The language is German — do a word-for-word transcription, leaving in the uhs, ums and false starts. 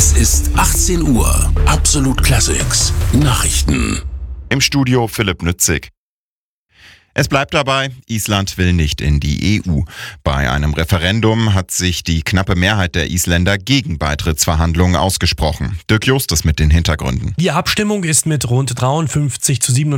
Es ist achtzehn Uhr. Absolut Classics. Nachrichten. Im Studio Philipp Nützig. Es bleibt dabei, Island will nicht in die E U. Bei einem Referendum hat sich die knappe Mehrheit der Isländer gegen Beitrittsverhandlungen ausgesprochen. Dirk Justus mit den Hintergründen. Die Abstimmung ist mit rund dreiundfünfzig zu siebenundvierzig